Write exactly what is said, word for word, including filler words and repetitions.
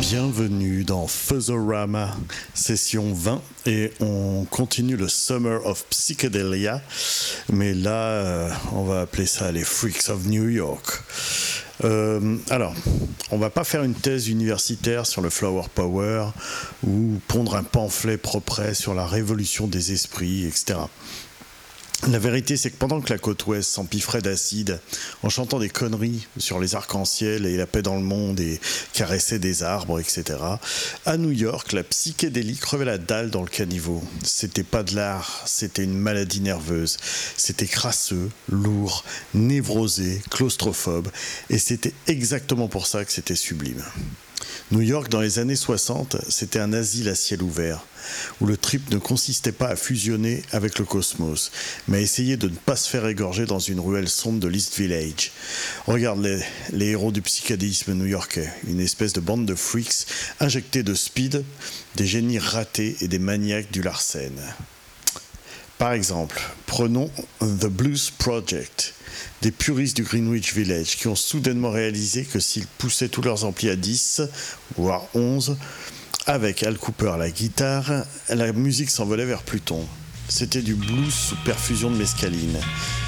Bienvenue dans Fuzzorama, session vingt, et on continue le Summer of Psychedelia, mais là, euh, on va appeler ça les Freaks of New York. Euh, alors, on va pas faire une thèse universitaire sur le Flower Power ou pondre un pamphlet propre sur la révolution des esprits, et cetera. La vérité, c'est que pendant que la côte ouest s'empiffrait d'acide en chantant des conneries sur les arcs-en-ciel et la paix dans le monde et caressait des arbres, et cetera, à New York, la psychédélie crevait la dalle dans le caniveau. C'était pas de l'art, c'était une maladie nerveuse. C'était crasseux, lourd, névrosé, claustrophobe, et c'était exactement pour ça que c'était sublime. New York, dans les années soixante, c'était un asile à ciel ouvert, où le trip ne consistait pas à fusionner avec le cosmos, mais à essayer de ne pas se faire égorger dans une ruelle sombre de l'East Village. Regarde les, les héros du psychédélisme new-yorkais, une espèce de bande de freaks injectés de speed, des génies ratés et des maniaques du Larsen. Par exemple, prenons The Blues Project, des puristes du Greenwich Village qui ont soudainement réalisé que s'ils poussaient tous leurs amplis à dix, voire onze, avec Al Cooper à la guitare, la musique s'envolait vers Pluton. C'était du blues sous perfusion de mescaline.